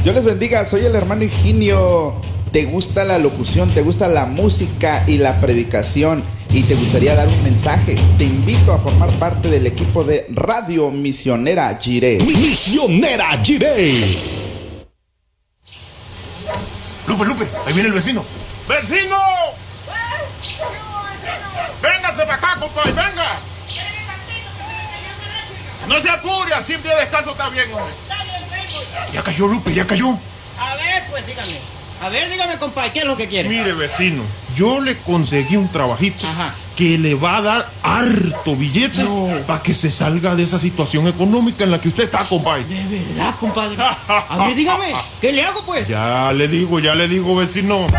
Dios les bendiga, soy el hermano Higinio. ¿Te gusta la locución? ¿Te gusta la música y la predicación? ¿Y te gustaría dar un mensaje? Te invito a formar parte del equipo de Radio Misionera Jireh. Misionera Jireh. Lupe, ahí viene el vecino. ¡Vecino! ¡Véngase para acá, compadre, venga! No se apure, así en pie descalzo está bien, hombre. Ya cayó, Lupe, ya cayó. A ver, pues dígame. A ver, dígame, compadre, ¿qué es lo que quiere? Mire, vecino, yo le conseguí un trabajito. Ajá. Que le va a dar harto billete para que se salga de esa situación económica en la que usted está, compadre. ¿De verdad, compadre? A ver, dígame, ¿qué le hago, pues? Ya le digo, vecino.